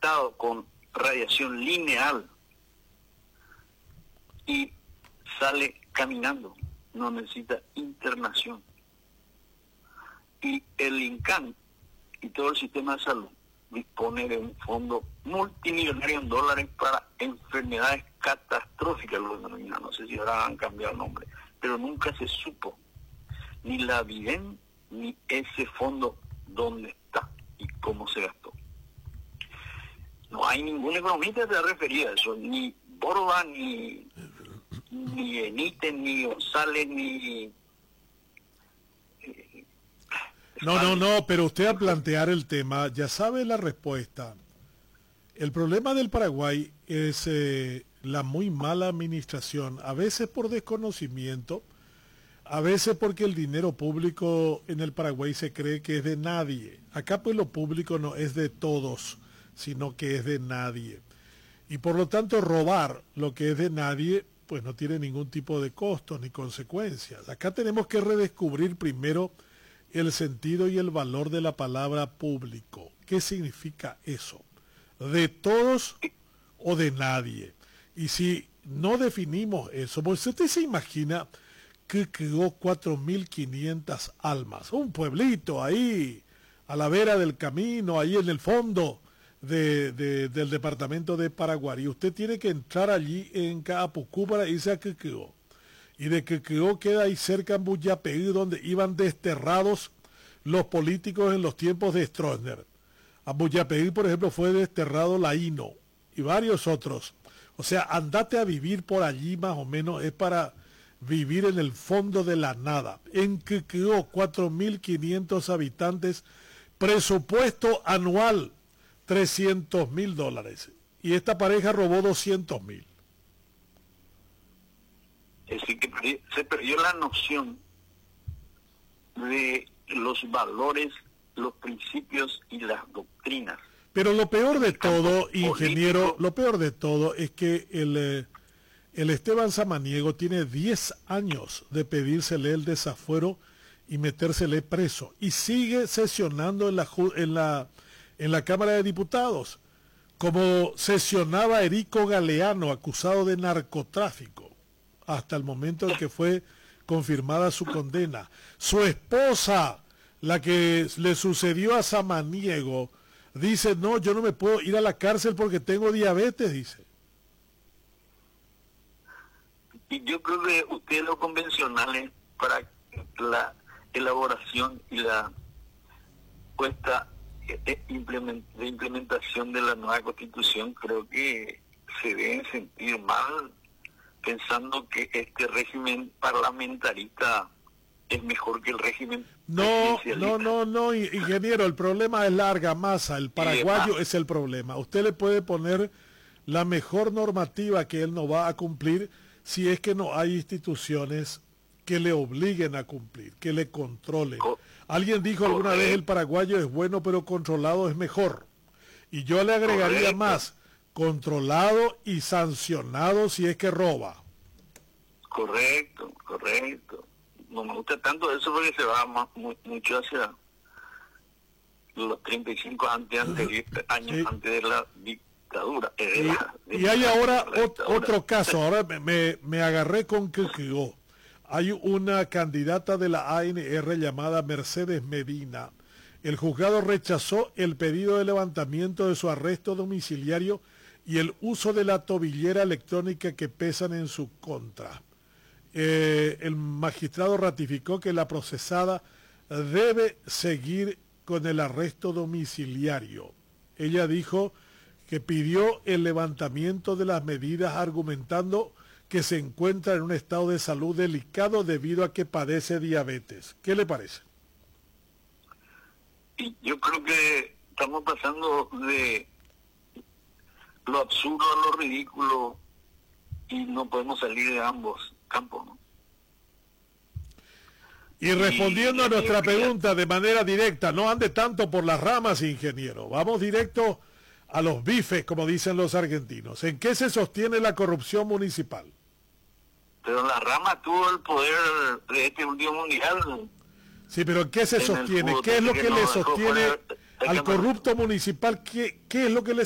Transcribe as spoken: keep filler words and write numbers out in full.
inyectado con radiación lineal y sale caminando, no necesita internación. Y el INCAN y todo el sistema de salud dispone de un fondo multimillonario en dólares para enfermedades catastróficas, lo denominan, no sé si ahora han cambiado el nombre, pero nunca se supo ni la Viden ni ese fondo dónde está y cómo se gastó. No hay ningún economista que se ha referido a eso, ni Borba, ni ni Benítez, ni González, ni... Eh, no, no, no, pero usted al plantear el tema ya sabe la respuesta. El problema del Paraguay es eh, la muy mala administración, a veces por desconocimiento, a veces porque el dinero público en el Paraguay se cree que es de nadie. Acá pues lo público no es de todos, sino que es de nadie. Y por lo tanto robar lo que es de nadie pues no tiene ningún tipo de costos ni consecuencias. Acá tenemos que redescubrir primero el sentido y el valor de la palabra público. ¿Qué significa eso? ¿De todos o de nadie? Y si no definimos eso, pues usted se imagina que quedó cuatro mil quinientas almas, un pueblito ahí, a la vera del camino, ahí en el fondo De, de, del departamento de Paraguay. Usted tiene que entrar allí en Caapucú para irse a Quequeó. Y de Quequeó queda ahí cerca en Buyapeí, donde iban desterrados los políticos en los tiempos de Stroessner. A Buyapeí, por ejemplo, fue desterrado Laíno y varios otros. O sea, andate a vivir por allí más o menos, es para vivir en el fondo de la nada. En Quequeó, cuatro mil quinientos habitantes, presupuesto anual trescientos mil dólares. Y esta pareja robó doscientos mil. Es decir, que se perdió la noción de los valores, los principios y las doctrinas. Pero lo peor de todo, ingeniero, lo peor de todo es que el, eh, el Esteban Samaniego tiene diez años de pedírsele el desafuero y metérsele preso. Y sigue sesionando en la... En la en la Cámara de Diputados, como sesionaba Erico Galeano, acusado de narcotráfico, hasta el momento en que fue confirmada su condena. Su esposa, la que le sucedió a Samaniego, dice, no, yo no me puedo ir a la cárcel porque tengo diabetes, dice. Y yo creo que ustedes los convencionales, para la elaboración y la puesta de implementación de la nueva Constitución, creo que se deben sentir mal pensando que este régimen parlamentarista es mejor que el régimen no, no, no, no, ingeniero, el problema es la argamasa, el paraguayo es el problema. Usted le puede poner la mejor normativa que él no va a cumplir si es que no hay instituciones que le obliguen a cumplir, que le controlen. Co Alguien dijo alguna correcto. vez el paraguayo es bueno pero controlado es mejor. Y yo le agregaría correcto. más, controlado y sancionado si es que roba. Correcto, correcto. No me gusta tanto eso porque se va más, muy, mucho hacia los treinta y cinco antes, antes, años sí. antes de la dictadura. Eh, de y, la, de y hay la, ahora la ot otro caso, ahora me, me, me agarré con que quedó. Hay una candidata de la A N R llamada Mercedes Medina. El juzgado rechazó el pedido de levantamiento de su arresto domiciliario y el uso de la tobillera electrónica que pesan en su contra. Eh, el magistrado ratificó que la procesada debe seguir con el arresto domiciliario. Ella dijo que pidió el levantamiento de las medidas argumentando que se encuentra en un estado de salud delicado debido a que padece diabetes. ¿Qué le parece? Y yo creo que estamos pasando de lo absurdo a lo ridículo y no podemos salir de ambos campos, ¿no? Y respondiendo y, a nuestra pregunta de manera directa, no ande tanto por las ramas, ingeniero. Vamos directo a los bifes, como dicen los argentinos. ¿En qué se sostiene la corrupción municipal? Pero la rama tuvo el poder de este último mundial. Sí, pero ¿en qué se sostiene? ¿Qué es lo que, que le sostiene al corrupto municipal? ¿Qué, qué es lo que le